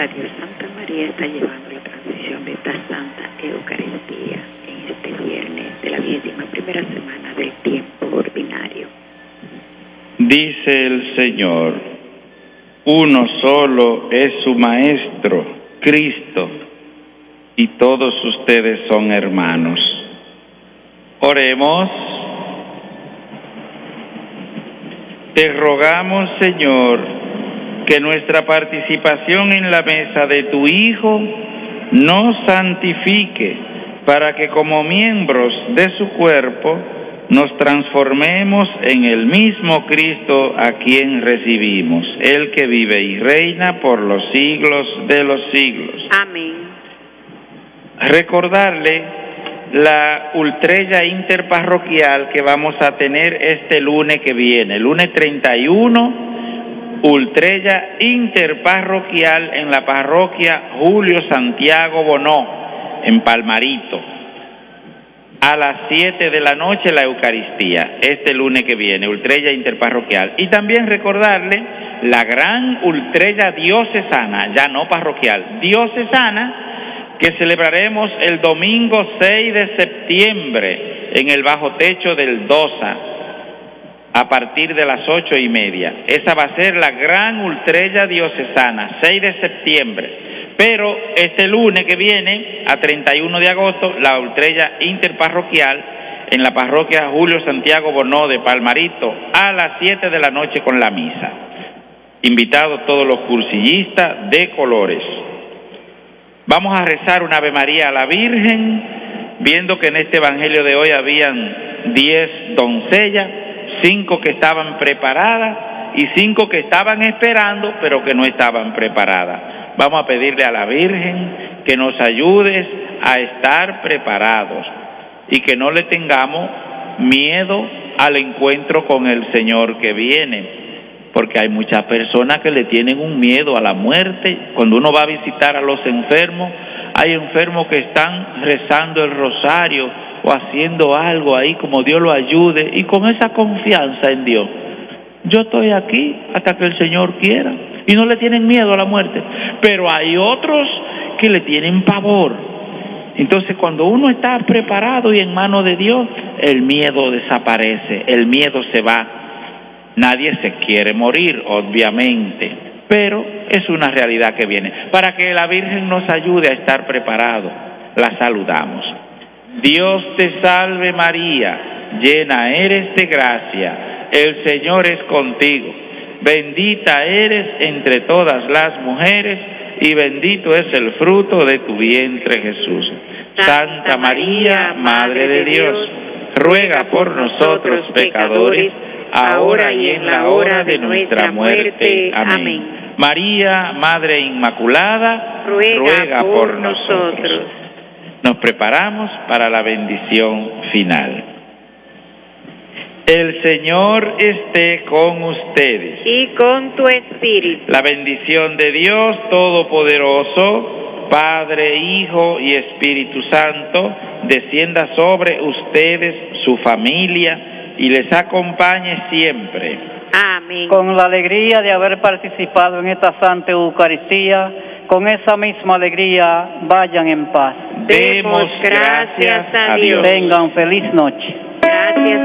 Radio Santa María está llevando la transmisión de esta Santa Eucaristía en este viernes de la 21ª semana del tiempo ordinario. Dice el Señor, uno solo es su Maestro, Cristo, y todos ustedes son hermanos. Oremos. Te rogamos, Señor, que nuestra participación en la mesa de tu Hijo nos santifique, para que como miembros de su cuerpo nos transformemos en el mismo Cristo a quien recibimos, el que vive y reina por los siglos de los siglos. Amén. Recordarle la ultrella interparroquial que vamos a tener este lunes que viene, lunes 31, ultrella interparroquial en la parroquia Julio Santiago Bonó, en Palmarito. A las 7 de la noche la Eucaristía, este lunes que viene, ultrella interparroquial. Y también recordarle la gran ultrella diocesana, ya no parroquial, diocesana, que celebraremos el domingo 6 de septiembre en el bajo techo del DOSA, a partir de las 8:30. Esa va a ser la gran ultrella diocesana, 6 de septiembre. Pero este lunes que viene, a 31 de agosto, la ultrella interparroquial en la parroquia Julio Santiago Bonó de Palmarito, a las 7 de la noche con la misa. Invitados todos los cursillistas de colores. Vamos a rezar una Ave María a la Virgen, viendo que en este evangelio de hoy habían 10 doncellas, 5 que estaban preparadas y 5 que estaban esperando, pero que no estaban preparadas. Vamos a pedirle a la Virgen que nos ayude a estar preparados y que no le tengamos miedo al encuentro con el Señor que viene. Porque hay muchas personas que le tienen un miedo a la muerte. Cuando uno va a visitar a los enfermos, hay enfermos que están rezando el rosario o haciendo algo ahí como Dios lo ayude, y con esa confianza en Dios. Yo estoy aquí hasta que el Señor quiera, y no le tienen miedo a la muerte. Pero hay otros que le tienen pavor. Entonces, cuando uno está preparado y en manos de Dios, el miedo desaparece, el miedo se va. Nadie se quiere morir, obviamente, pero es una realidad que viene. Para que la Virgen nos ayude a estar preparados, la saludamos. Dios te salve María, llena eres de gracia, el Señor es contigo. Bendita eres entre todas las mujeres, y bendito es el fruto de tu vientre Jesús. Santa María, Madre de Dios, ruega por nosotros pecadores, ahora y en la hora de nuestra muerte. Amén. María, Madre Inmaculada, ruega por nosotros. Nos preparamos para la bendición final. El Señor esté con ustedes. Y con tu espíritu. La bendición de Dios Todopoderoso, Padre, Hijo y Espíritu Santo, descienda sobre ustedes, su familia, y les acompañe siempre. Amén. Con la alegría de haber participado en esta Santa Eucaristía, con esa misma alegría vayan en paz. Demos gracias a Dios. Tengan feliz noche.